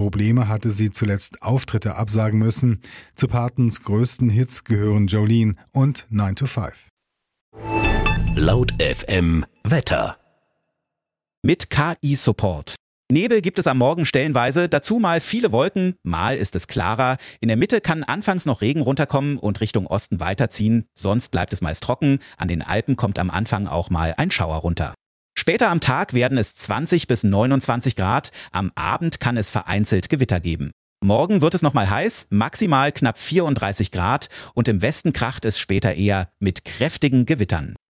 Probleme hatte sie zuletzt Auftritte absagen müssen. Zu Partens größten Hits gehören Jolene und 9 to 5. Laut FM Wetter. Mit KI-Support. Nebel gibt es am Morgen stellenweise, dazu mal viele Wolken, mal ist es klarer. In der Mitte kann anfangs noch Regen runterkommen und Richtung Osten weiterziehen, sonst bleibt es meist trocken. An den Alpen kommt am Anfang auch mal ein Schauer runter. Später am Tag werden es 20 bis 29 Grad, am Abend kann es vereinzelt Gewitter geben. Morgen wird es nochmal heiß, maximal knapp 34 Grad und im Westen kracht es später eher mit kräftigen Gewittern.